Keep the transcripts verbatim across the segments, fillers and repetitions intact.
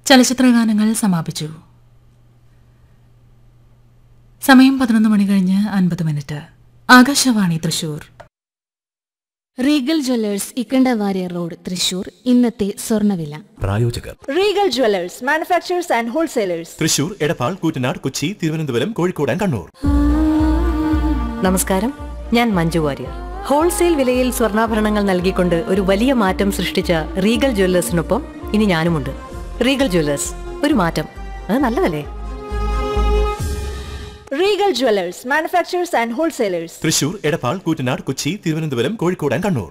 ചലച്ചിത്രഗാനങ്ങൾ സമാപിച്ചു. സമയം പതിനൊന്ന് മണി കഴിഞ്ഞ് അൻപത് minute. Akashvani Thrissur. Regal Jewellers Ikkanda Warrier road Thrissur. ഇന്നത്തെ സ്വർണ്ണവില. പ്രായോജകർ Regal Jewellers manufacturers and wholesalers Thrissur, Edappal, Koottanad, Kochi, Thiruvananthapuram, Kozhikode and Kannur. നമസ്കാരം, ഞാൻ മഞ്ജു വാര്യർ. ഹോൾസെയിൽ വിലയിൽ സ്വർണ്ണാഭരണങ്ങൾ നൽകിക്കൊണ്ട് ഒരു വലിയ മാറ്റം സൃഷ്ടിച്ച റീഗൽ ജ്വല്ലേഴ്സിനൊപ്പം ഇനി ഞാനുമുണ്ട്. റീഗൽ ജ്വല്ലേഴ്സ്, ഒരു മാറ്റം, അത് നല്ലതല്ലേ? Regal Jewellers manufacturers and wholesalers Thrissur, Edappal, Koottanad, Kochi, Thiruvananthapuram, Kozhikode and Kannur.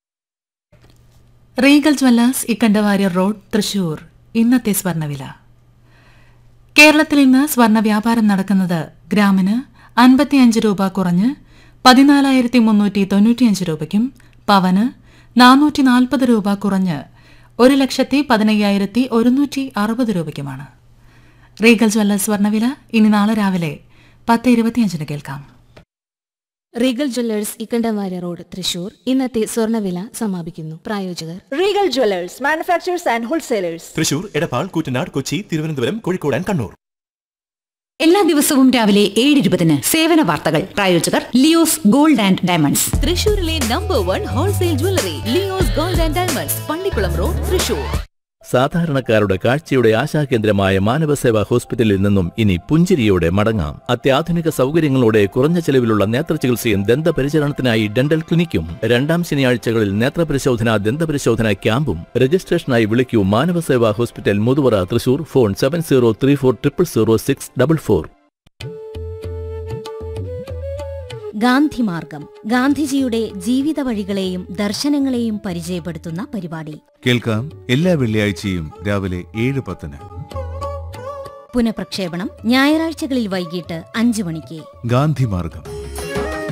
Regal Jewellers Ikkanda Warrier road Thrissur. ഇന്നത്തെ സ്വർണ്ണവില. കേരളത്തിൽ ഇന്ന് സ്വർണ്ണ വ്യാപാരം നടക്കുന്നത് ഗ്രാമിന് അൻപത്തിയഞ്ച് രൂപ കുറഞ്ഞ് പതിനാലായിരത്തി മുന്നൂറ്റി തൊണ്ണൂറ്റിയഞ്ച് രൂപയ്ക്കും പവന് നാനൂറ്റി നാൽപ്പത് രൂപ കുറഞ്ഞ് ഒരു ലക്ഷത്തി പതിനയ്യായിരത്തി ഒരുന്നൂറ്റി അറുപത് രൂപയ്ക്കുമാണ്. റീഗൽ ജ്വല്ലേഴ്സ് സ്വർണ്ണവില ഇനി നാളെ രാവിലെ പത്ത് ഇരുപത്തിയഞ്ചിന് കേൾക്കാം. Regal Jewellers Ikkanda Warrier road Thrissur. ഇന്നത്തെ സ്വർണ്ണവില സമാപിക്കുന്നു. പ്രായോജകർ Regal Jewellers manufacturers and wholesalers Thrissur, Edappal, Koottanad, Kochi, Thiruvananthapuram, Kozhikode and Kannur. എല്ലാ ദിവസവും രാവിലെ ഏഴ് ഇരുപതിന് സേവന വാർത്തകൾ. പ്രായോജകർ ലിയോസ് ഗോൾഡ് ആൻഡ് ഡയമണ്ട്സ്. തൃശൂരിലെ number one wholesale jewellery Leo's gold and diamonds, Pallikkulam road, Thrissur. സാധാരണക്കാരുടെ കാഴ്ചയുടെ ആശാകേന്ദ്രമായ മാനവസേവാ ഹോസ്പിറ്റലിൽ നിന്നും ഇനി പുഞ്ചിരിയോടെ മടങ്ങാം. അത്യാധുനിക സൗകര്യങ്ങളോടെ കുറഞ്ഞ ചെലവിലുള്ള നേത്രചികിത്സയും ദന്തപരിചരണത്തിനായി ഡെന്റൽ ക്ലിനിക്കും. രണ്ടാം ശനിയാഴ്ചകളിൽ നേത്രപരിശോധന, ദന്തപരിശോധന ക്യാമ്പും. രജിസ്ട്രേഷനായി വിളിക്കൂ Manavaseva hospital, Muthuvara, Thrissur. Phone seven zero three four triple zero six double four. Gandhimargam, ഗാന്ധിജിയുടെ ജീവിത വഴികളെയും ദർശനങ്ങളെയും പരിചയപ്പെടുത്തുന്ന പരിപാടി കേൾക്കാം എല്ലാ വെള്ളിയാഴ്ചയും രാവിലെ ഏഴ് പത്തിന്. പുനഃപ്രക്ഷേപണം ഞായറാഴ്ചകളിൽ വൈകിട്ട് അഞ്ചു മണിക്ക്. ഗാന്ധിമാർഗം.